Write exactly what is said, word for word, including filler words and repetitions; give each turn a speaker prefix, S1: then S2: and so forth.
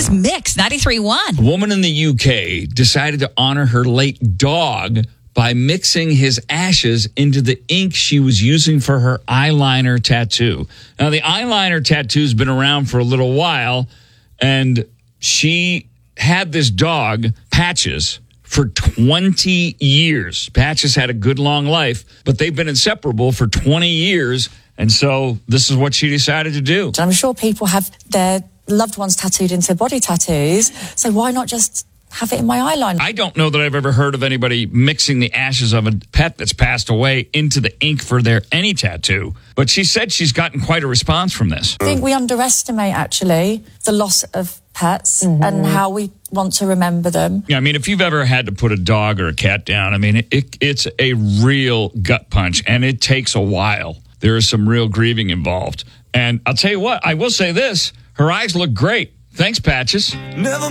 S1: is Mix ninety-three point one.
S2: A woman in the U K decided to honor her late dog by mixing his ashes into the ink she was using for her eyeliner tattoo. Now, the eyeliner tattoo's been around for a little while, and she had this dog, Patches, for twenty years. Patches had a good long life, but they've been inseparable for twenty years, and so this is what she decided to do.
S3: I'm sure people have their loved ones tattooed into their body tattoos, so why not just have it in my eyeliner?
S2: I don't know that I've ever heard of anybody mixing the ashes of a pet that's passed away into the ink for their any tattoo. But she said she's gotten quite a response from this.
S3: I think we underestimate, actually, the loss of pets mm-hmm. and how we want to remember them.
S2: Yeah, I mean, if you've ever had to put a dog or a cat down, I mean, it, it, it's a real gut punch, and it takes a while. There is some real grieving involved. And I'll tell you what, I will say this, her eyes look great. Thanks, Patches. Never